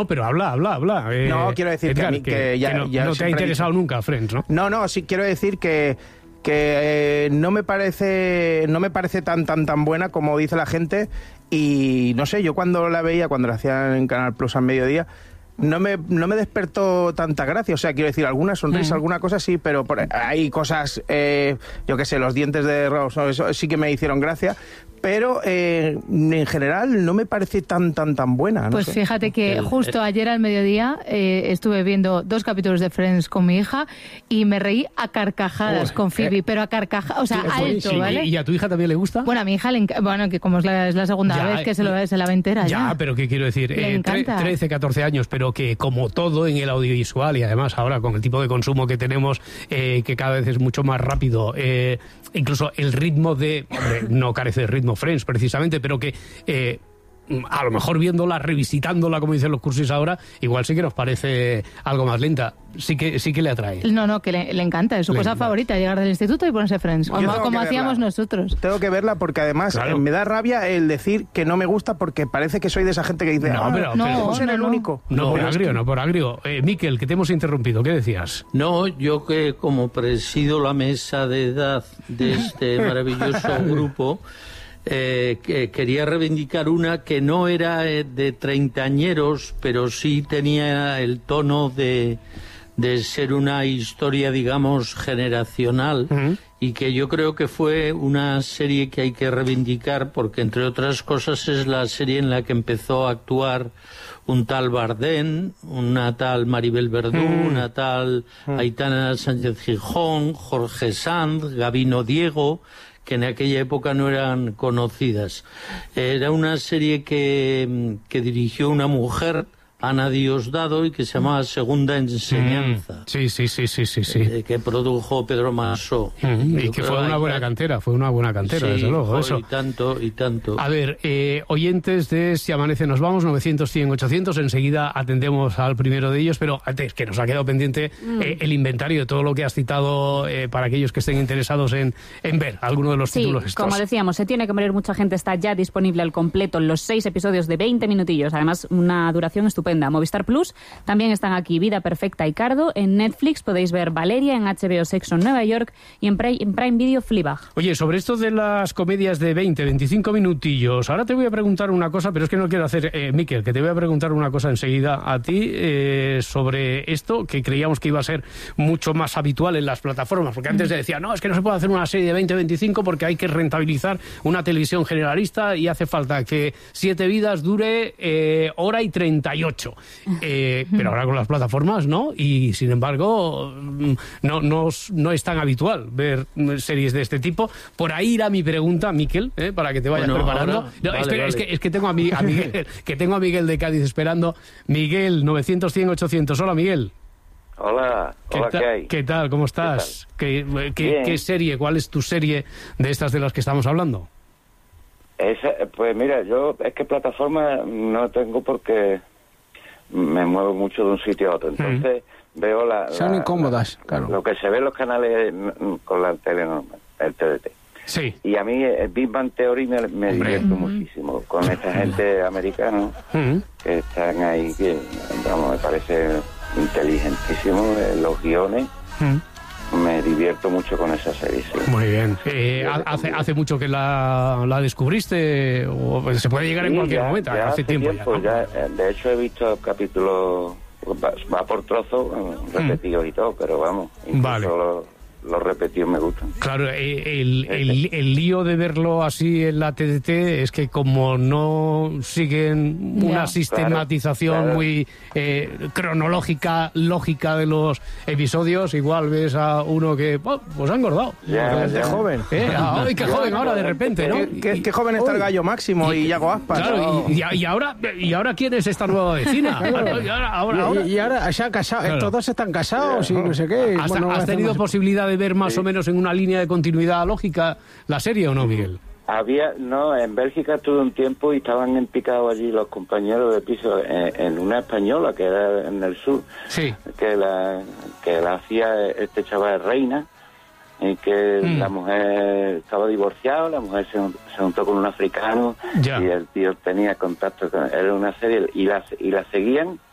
No, pero habla. No, quiero decir, Edgar, que ya no te ha interesado nunca Friends, ¿no? No, sí quiero decir que no me parece tan buena como dice la gente. Y no sé, yo cuando la hacían en Canal Plus al mediodía, no me despertó tanta gracia. O sea, quiero decir, alguna sonrisa, alguna cosa sí, pero hay cosas, yo qué sé, los dientes de Ross, ¿no? Eso sí que me hicieron gracia. Pero en general no me parece tan buena. Pues sé. Fíjate que justo ayer al mediodía estuve viendo 2 capítulos de Friends con mi hija y me reí a carcajadas con Phoebe, pero a carcajadas, o sea, alto, sí, ¿vale? ¿Y a tu hija también le gusta? Bueno, a mi hija que como es la segunda vez que se la ve entera ya. Ya, pero ¿qué quiero decir? Le encanta. 13, 14 años, pero que como todo en el audiovisual y además ahora con el tipo de consumo que tenemos, que cada vez es mucho más rápido, incluso el ritmo hombre, no carece de ritmo Friends precisamente, pero que a lo mejor viéndola, revisitándola, como dicen los cursis ahora, igual sí que nos parece algo más lenta. Sí que le atrae. No, que le encanta, es su cosa favorita, llegar del instituto y ponerse Friends, como hacíamos nosotros. Tengo que verla porque además me da rabia el decir que no me gusta porque parece que soy de esa gente que dice, no ser el único. No por agrio. Miquel, que te hemos interrumpido, ¿qué decías? No, yo que como presido la mesa de edad de este maravilloso grupo, que quería reivindicar una que no era de treintañeros, pero sí tenía el tono de ser una historia, digamos, generacional, y que yo creo que fue una serie que hay que reivindicar porque, entre otras cosas, es la serie en la que empezó a actuar un tal Bardem, una tal Maribel Verdú, una tal Aitana Sánchez Gijón, Jorge Sanz, Gabino Diego, que en aquella época no eran conocidas. Era una serie que dirigió una mujer, Ana Diosdado, y que se llamaba Segunda Enseñanza. Sí. Que produjo Pedro Masó. Y que fue una buena cantera, desde luego. Eso. Y tanto. A ver, oyentes de Si Amanece Nos Vamos, 900, 100, 800, enseguida atendemos al primero de ellos, pero antes que nos ha quedado pendiente el inventario de todo lo que has citado para aquellos que estén interesados en ver alguno de los títulos estos. Como decíamos, Se tiene que morir mucha gente, está ya disponible al completo en los 6 episodios de 20 minutillos, además una duración estupenda. Movistar Plus también están aquí Vida Perfecta y Cardo. En Netflix podéis ver Valeria, en HBO Sexo en Nueva York y en Prime Video Fleabag. Oye, sobre esto de las comedias de 20, 25 minutillos, ahora te voy a preguntar una cosa, pero es que no quiero hacer, Miquel, que te voy a preguntar una cosa enseguida a ti sobre esto, que creíamos que iba a ser mucho más habitual en las plataformas, porque antes se decía, no, es que no se puede hacer una serie de 20, 25 porque hay que rentabilizar una televisión generalista y hace falta que 7 vidas dure hora y 38. Pero ahora con las plataformas, ¿no? Y sin embargo, no es tan habitual ver series de este tipo. Por ahí irá mi pregunta, Miquel, para que te vayas preparando. Es que tengo a Miguel, que tengo a Miguel de Cádiz esperando. Miguel, 900, 100, 800. Hola, Miguel. Hola, ¿qué hay? ¿Qué tal? ¿Cómo estás? ¿Qué serie? ¿Cuál es tu serie de estas de las que estamos hablando? Pues mira, yo es que plataforma no tengo porque me muevo mucho de un sitio a otro, entonces veo son incómodas, claro. Lo que se ve en los canales con la tele normal, el TDT. Sí. Y a mí el Big Bang Theory me divierto muchísimo con esta gente americana que están ahí, que me parece inteligentísimo los guiones. Me divierto mucho con esa serie, sí. Muy bien. ¿Hace mucho que la descubriste? ¿O se puede llegar en cualquier momento? Hace tiempo ya, ¿no? De hecho, he visto capítulos, va por trozos, repetidos y todo, pero vamos, incluso los repetidos me gustan. Claro, el lío de verlo así en la TDT es que como no siguen una sistematización muy cronológica, lógica de los episodios, igual ves a uno que pues ha engordado. De joven. ¡Ay, qué joven ahora de repente, ¿no? Qué joven está el Gallo Máximo y Yago Aspas. Claro, y ahora ¿quién es esta nueva vecina? Y ahora se han casado, estos dos están casados y no sé qué. ¿Has tenido posibilidad de ver más o menos en una línea de continuidad lógica la serie o no, Miguel? En Bélgica estuve un tiempo y estaban empicados allí los compañeros de piso en una española que era en el sur, que la hacía este chaval Reina, en que la mujer estaba divorciada, la mujer se juntó con un africano y el tío tenía contacto con... Era una serie y la seguían